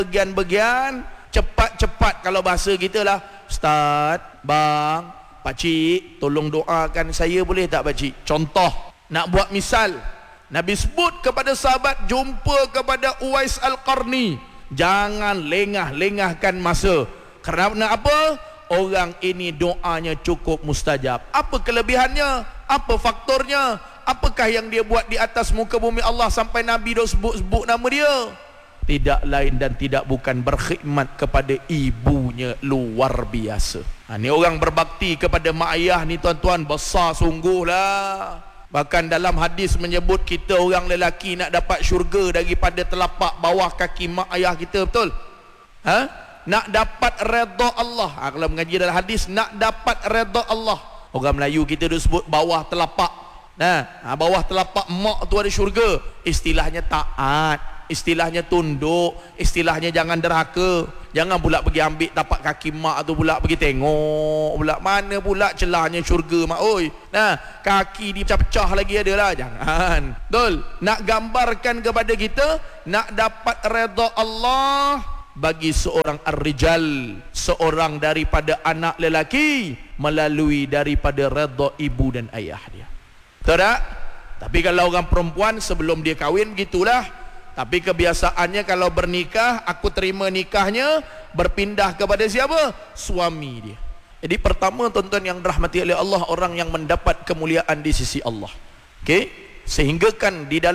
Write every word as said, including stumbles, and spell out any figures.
bagian-bagian cepat-cepat. Kalau bahasa kita lah, Ustaz, bang, pakcik, tolong doakan saya boleh tak pakcik? Contoh, nak buat misal, Nabi sebut kepada sahabat jumpa kepada Uwais Al-Qarni, jangan lengah-lengahkan masa. Kerana apa? Orang ini doanya cukup mustajab. Apa kelebihannya? Apa faktornya? Apakah yang dia buat di atas muka bumi Allah sampai Nabi dah sebut-sebut nama dia? Tidak lain dan tidak bukan berkhidmat kepada ibunya luar biasa. Ha, ni orang berbakti kepada mak ayah ni tuan-tuan, besar sungguhlah. Bahkan dalam hadis menyebut kita orang lelaki nak dapat syurga daripada telapak bawah kaki mak ayah kita, betul? Ha? Nak dapat redha Allah. Ha, kalau mengaji dalam hadis, nak dapat redha Allah. Orang Melayu kita dah sebut bawah telapak. Nah, ha, bawah telapak mak tu ada syurga. Istilahnya taat, istilahnya tunduk, istilahnya jangan derhaka. Jangan pula pergi ambil tapak kaki mak tu pula pergi tengok pula mana pula celahnya syurga mak oi. Nah, kaki dipecah-pecah lagi ada lah. Jangan. Betul. Nak gambarkan kepada kita nak dapat redha Allah bagi seorang ar-rijal, seorang daripada anak lelaki, melalui daripada redha ibu dan ayah dia. Betul tak? Tapi kalau orang perempuan sebelum dia kahwin begitulah. Tapi kebiasaannya kalau bernikah, aku terima nikahnya, berpindah kepada siapa? Suami dia. Jadi pertama tuan-tuan yang dirahmati oleh Allah, orang yang mendapat kemuliaan di sisi Allah. Okey? Sehingga kan di dalam